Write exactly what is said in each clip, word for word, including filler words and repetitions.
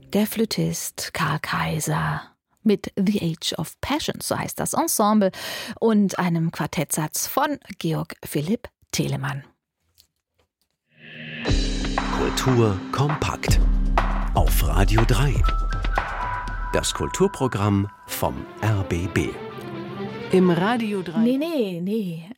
der Flötist Karl Kaiser mit The Age of Passion, so heißt das Ensemble, und einem Quartettsatz von Georg Philipp Telemann. Kultur kompakt auf Radio drei. Das Kulturprogramm vom R B B. Im Radio drei. Nee, nee, nee.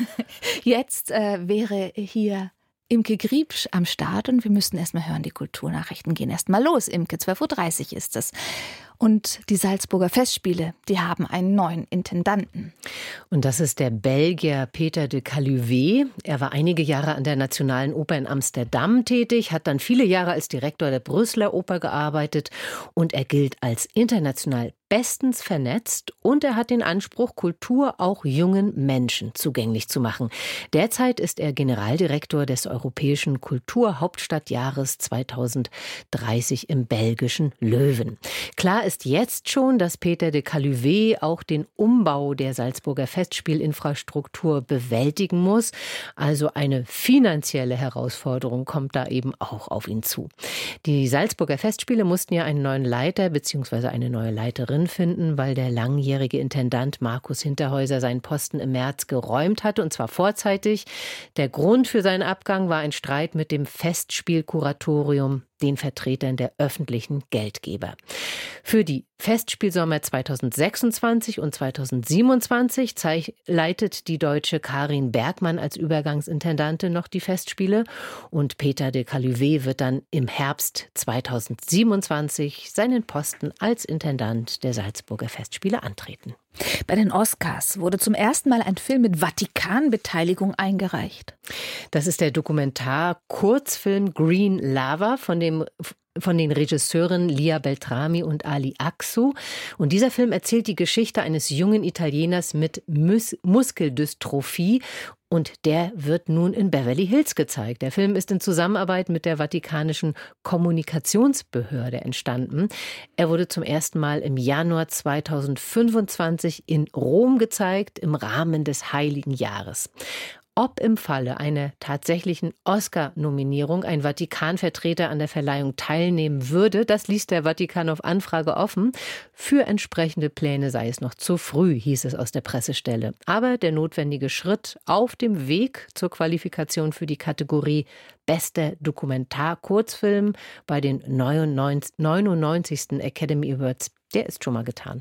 Jetzt äh, wäre hier Imke Griebsch am Start und wir müssten erst mal hören, die Kulturnachrichten gehen erst mal los. Imke, zwölf Uhr dreißig ist es. Und die Salzburger Festspiele, die haben einen neuen Intendanten. Und das ist der Belgier Peter de Caluwe. Er war einige Jahre an der Nationalen Oper in Amsterdam tätig, hat dann viele Jahre als Direktor der Brüsseler Oper gearbeitet und er gilt als international bestens vernetzt und er hat den Anspruch, Kultur auch jungen Menschen zugänglich zu machen. Derzeit ist er Generaldirektor des Europäischen Kulturhauptstadtjahres zweitausenddreißig im belgischen Löwen. Klar ist jetzt schon, dass Peter de Caluwe auch den Umbau der Salzburger Festspielinfrastruktur bewältigen muss. Also eine finanzielle Herausforderung kommt da eben auch auf ihn zu. Die Salzburger Festspiele mussten ja einen neuen Leiter bzw. eine neue Leiterin finden, weil der langjährige Intendant Markus Hinterhäuser seinen Posten im März geräumt hatte, und zwar vorzeitig. Der Grund für seinen Abgang war ein Streit mit dem Festspielkuratorium, den Vertretern der öffentlichen Geldgeber. Für die Festspielsommer zweitausendsechsundzwanzig und zweitausendsiebenundzwanzig leitet die Deutsche Karin Bergmann als Übergangsintendantin noch die Festspiele und Peter de Caluwe wird dann im Herbst zweitausendsiebenundzwanzig seinen Posten als Intendant der Salzburger Festspiele antreten. Bei den Oscars wurde zum ersten Mal ein Film mit Vatikanbeteiligung eingereicht. Das ist der Dokumentar-Kurzfilm Green Lava von dem von den Regisseuren Lia Beltrami und Ali Aksu. Und dieser Film erzählt die Geschichte eines jungen Italieners mit Mus- Muskeldystrophie. Und der wird nun in Beverly Hills gezeigt. Der Film ist in Zusammenarbeit mit der Vatikanischen Kommunikationsbehörde entstanden. Er wurde zum ersten Mal im Januar zweitausendfünfundzwanzig in Rom gezeigt, im Rahmen des Heiligen Jahres. Ob im Falle einer tatsächlichen Oscar-Nominierung ein Vatikanvertreter an der Verleihung teilnehmen würde, das ließ der Vatikan auf Anfrage offen. Für entsprechende Pläne sei es noch zu früh, hieß es aus der Pressestelle. Aber der notwendige Schritt auf dem Weg zur Qualifikation für die Kategorie Bester Dokumentar-Kurzfilm bei den neunundneunzigsten Academy Awards, der ist schon mal getan.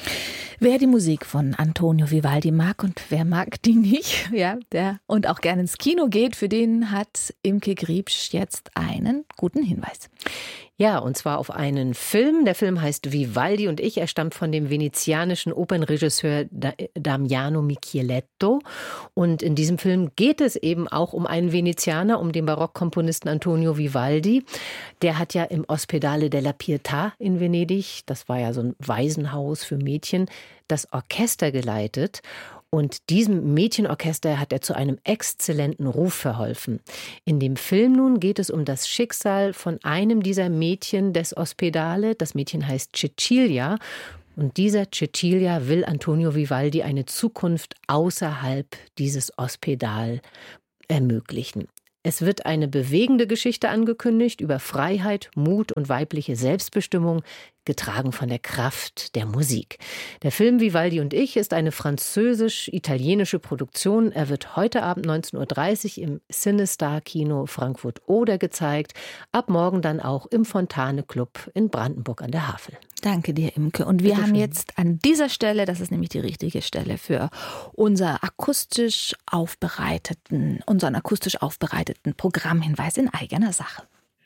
Wer die Musik von Antonio Vivaldi mag und wer mag die nicht, ja, der und auch gerne ins Kino geht, für den hat Imke Griebsch jetzt einen guten Hinweis. Ja, und zwar auf einen Film. Der Film heißt Vivaldi und ich. Er stammt von dem venezianischen Opernregisseur Damiano Micheletto. Und in diesem Film geht es eben auch um einen Venezianer, um den Barockkomponisten Antonio Vivaldi. Der hat ja im Ospedale della Pietà in Venedig, das war ja so ein Waisenhaus für Mädchen, das Orchester geleitet. Und diesem Mädchenorchester hat er zu einem exzellenten Ruf verholfen. In dem Film nun geht es um das Schicksal von einem dieser Mädchen des Ospedale. Das Mädchen heißt Cecilia. Und dieser Cecilia will Antonio Vivaldi eine Zukunft außerhalb dieses Ospedal ermöglichen. Es wird eine bewegende Geschichte angekündigt über Freiheit, Mut und weibliche Selbstbestimmung, getragen von der Kraft der Musik. Der Film Vivaldi und ich ist eine französisch-italienische Produktion. Er wird heute Abend neunzehn Uhr dreißig im CineStar-Kino Frankfurt-Oder gezeigt, ab morgen dann auch im Fontane-Club in Brandenburg an der Havel. Danke dir, Imke. Und wir Bitte haben schön. jetzt an dieser Stelle, das ist nämlich die richtige Stelle für unser akustisch aufbereiteten, unseren akustisch aufbereiteten Programmhinweis in eigener Sache.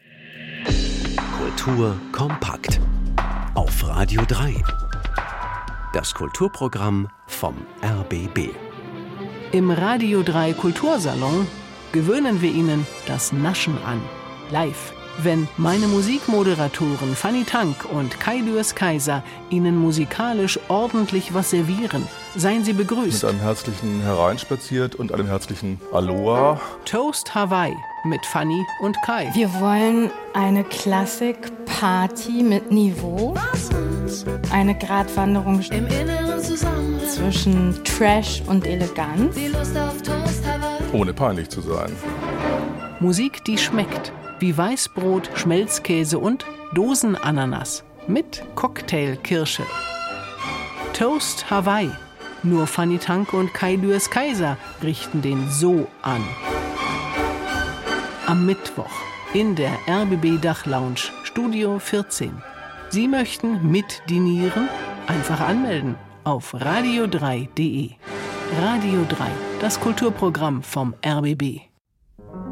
Kultur kompakt auf Radio drei. Das Kulturprogramm vom R B B. Im Radio drei Kultursalon gewöhnen wir Ihnen das Naschen an. Live. Wenn meine Musikmoderatoren Fanny Tank und Kai Dürrs Kaiser Ihnen musikalisch ordentlich was servieren, seien Sie begrüßt. Mit einem herzlichen Hereinspaziert und einem herzlichen Aloha. Toast Hawaii mit Fanny und Kai. Wir wollen eine Klassik-Party mit Niveau. Eine Gratwanderung im Inneren zusammen zwischen Trash und Eleganz. Ohne peinlich zu sein. Musik, die schmeckt. wie Weißbrot, Schmelzkäse und Dosenananas mit Cocktailkirsche. Toast Hawaii. Nur Fanny Tank und Kai Lüers Kaiser richten den so an. Am Mittwoch in der R B B Dachlounge, Studio vierzehn. Sie möchten mitdinieren? Einfach anmelden auf radio drei punkt de. Radio drei, das Kulturprogramm vom R B B.